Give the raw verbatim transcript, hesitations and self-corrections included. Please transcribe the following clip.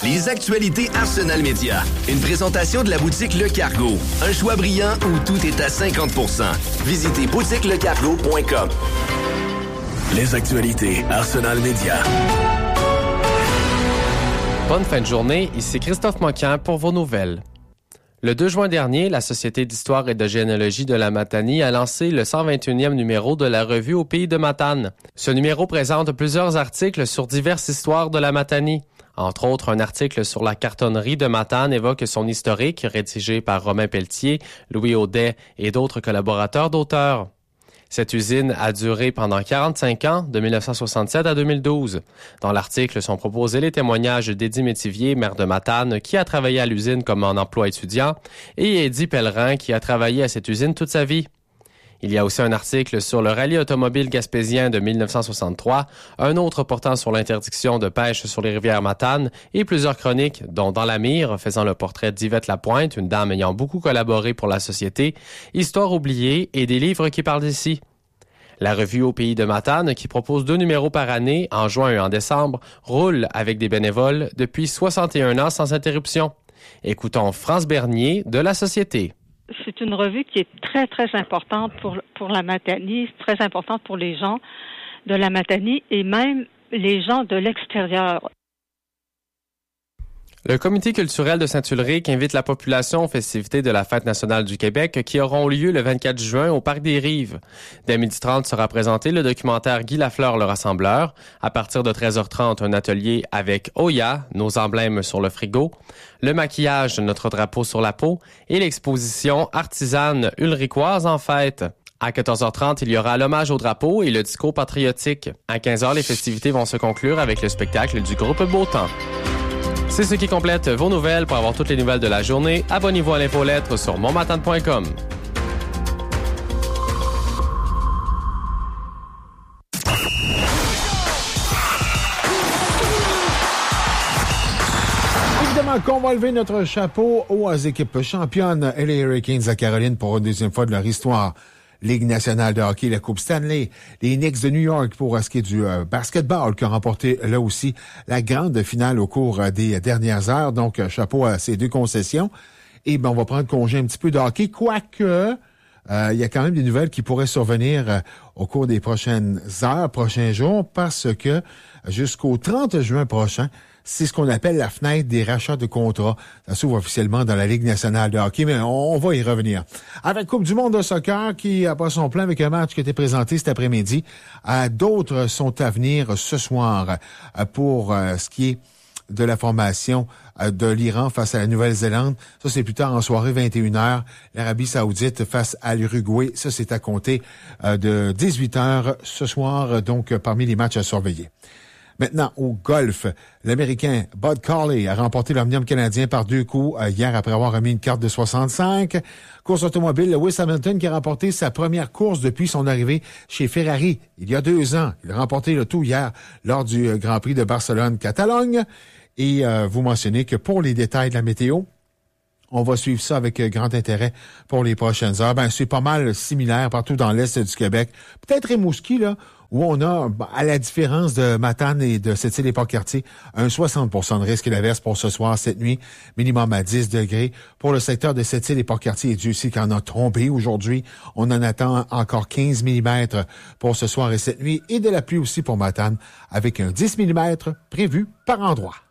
Les actualités Arsenal Média. Une présentation de la boutique Le Cargo. Un choix brillant où tout est à cinquante pour cent. Visitez boutique le cargo point com. Les actualités Arsenal Média. Bonne fin de journée, ici Christophe Moquin pour vos nouvelles. Le deux juin dernier, la Société d'histoire et de généalogie de la Matanie a lancé le cent vingt et unième numéro de la revue Au pays de Matane. Ce numéro présente plusieurs articles sur diverses histoires de la Matanie. Entre autres, un article sur la cartonnerie de Matane évoque son historique, rédigé par Romain Pelletier, Louis Audet et d'autres collaborateurs d'auteurs. Cette usine a duré pendant quarante-cinq ans, de dix-neuf cent soixante-sept à deux mille douze. Dans l'article sont proposés les témoignages d'Eddie Métivier, maire de Matane, qui a travaillé à l'usine comme en emploi étudiant, et Eddie Pellerin, qui a travaillé à cette usine toute sa vie. Il y a aussi un article sur le rallye automobile gaspésien de dix-neuf cent soixante-trois, un autre portant sur l'interdiction de pêche sur les rivières Matane et plusieurs chroniques, dont Dans la mire, faisant le portrait d'Yvette Lapointe, une dame ayant beaucoup collaboré pour la société, Histoire oubliée et des livres qui parlent d'ici. La revue Au pays de Matane, qui propose deux numéros par année, en juin et en décembre, roule avec des bénévoles depuis soixante et un ans sans interruption. Écoutons France Bernier de la Société. C'est une revue qui est très, très importante pour, pour la Matanie, très importante pour les gens de la Matanie et même les gens de l'extérieur. Le Comité culturel de Saint-Ulrich invite la population aux festivités de la Fête nationale du Québec qui auront lieu le vingt-quatre juin au Parc des Rives. Dès midi trente sera présenté le documentaire Guy Lafleur, le rassembleur. À partir de treize heures trente, un atelier avec Oya, nos emblèmes sur le frigo, le maquillage, notre drapeau sur la peau et l'exposition artisane ulrichoise en fête. À quatorze heures trente, il y aura l'hommage au drapeau et le discours patriotique. À quinze heures, les festivités vont se conclure avec le spectacle du groupe Beau Temps. C'est ce qui complète vos nouvelles. Pour avoir toutes les nouvelles de la journée, abonnez-vous à l'infolettre sur montmatane point com. Évidemment qu'on va lever notre chapeau aux équipes championnes, les Hurricanes à Caroline pour une deuxième fois de leur histoire. Ligue nationale de hockey, la Coupe Stanley, les Knicks de New York pour ce qui est du euh, basketball qui ont remporté là aussi la grande finale au cours euh, des dernières heures. Donc, euh, chapeau à ces deux concessions. Et ben, on va prendre congé un petit peu de hockey, quoique euh, il y a quand même des nouvelles qui pourraient survenir euh, au cours des prochaines heures, prochains jours, parce que jusqu'au trente juin prochain, c'est ce qu'on appelle la fenêtre des rachats de contrats. Ça s'ouvre officiellement dans la Ligue nationale de hockey, mais on, on va y revenir. Avec Coupe du monde de soccer qui a pas son plan avec un match qui a été présenté cet après-midi, euh, d'autres sont à venir ce soir euh, pour euh, ce qui est de la formation euh, de l'Iran face à la Nouvelle-Zélande. Ça, c'est plus tard en soirée, vingt et une heures. L'Arabie saoudite face à l'Uruguay. Ça, c'est à compter euh, de dix-huit heures ce soir, donc euh, parmi les matchs à surveiller. Maintenant, au golf, l'Américain Bud Cauley a remporté l'Omnium canadien par deux coups euh, hier après avoir remis une carte de soixante-cinq. Course automobile, Lewis Hamilton qui a remporté sa première course depuis son arrivée chez Ferrari il y a deux ans. Il a remporté le tout hier lors du euh, Grand Prix de Barcelone-Catalogne. Et euh, vous mentionnez que pour les détails de la météo, on va suivre ça avec grand intérêt pour les prochaines heures. Ben, c'est pas mal similaire partout dans l'Est du Québec. Peut-être Rimouski, là, où on a, à la différence de Matane et de Sept-Îles-et-Port-Cartier, un soixante pour cent de risque d'averse pour ce soir, cette nuit, minimum à dix degrés. Pour le secteur de Sept-Îles-et-Port-Cartier, et Dieu sait qu'il en a tombé aujourd'hui. On en attend encore quinze millimètres pour ce soir et cette nuit, et de la pluie aussi pour Matane, avec un dix millimètres prévu par endroit.